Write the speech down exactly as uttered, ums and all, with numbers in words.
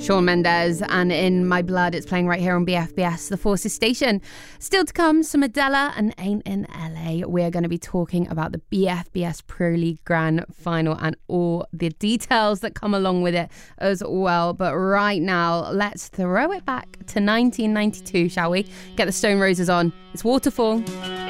Shawn Mendes, and In My Blood. It's playing right here on B F B S, the Forces station. Still to come, some Adela and Ain't in L A. We're going to be talking about the B F B S Pro League Grand Final and all the details that come along with it as well. But right now, let's throw it back to nineteen ninety-two, shall we? Get the Stone Roses on. It's Waterfall.